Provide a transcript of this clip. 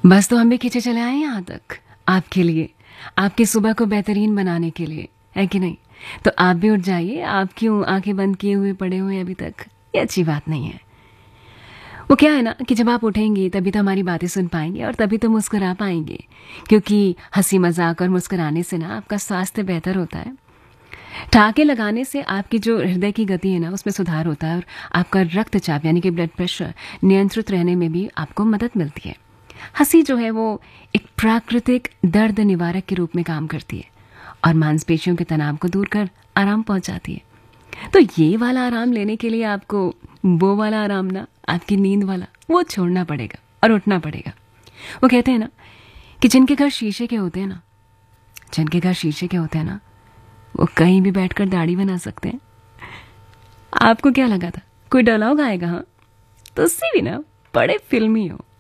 बस तो हम भी खींचे चले आए यहाँ तक आपके लिए, आपकी सुबह को बेहतरीन बनाने के लिए, है कि नहीं? तो आप भी उठ जाइए। आप क्यों आंखें बंद किए हुए पड़े हुए अभी तक? ये अच्छी बात नहीं है। वो क्या है ना कि जब आप उठेंगे तभी तो हमारी बातें सुन पाएंगे और तभी तो मुस्कुरा पाएंगे, क्योंकि हंसी मजाक और मुस्कुराने से ना आपका स्वास्थ्य बेहतर होता है। ठहाके लगाने से आपकी जो हृदय की गति है ना उसमें सुधार होता है और आपका रक्तचाप यानी कि ब्लड प्रेशर नियंत्रित रहने में भी आपको मदद मिलती है। हंसी जो है वो एक प्राकृतिक दर्द निवारक के रूप में काम करती है और मांसपेशियों के तनाव को दूर कर आराम पहुंचाती है। तो ये वाला आराम लेने के लिए आपको वो वाला आराम ना, आपकी नींद वाला, वो छोड़ना पड़ेगा और उठना पड़ेगा। वो कहते हैं ना कि जिनके घर शीशे के होते हैं ना, जिनके घर शीशे के होते हैं ना, वो कहीं भी बैठकर दाढ़ी बना सकते हैं। आपको क्या लगा था कोई डायलॉग आएगा? हाँ, तो उससे भी ना बड़े फिल्मी हो।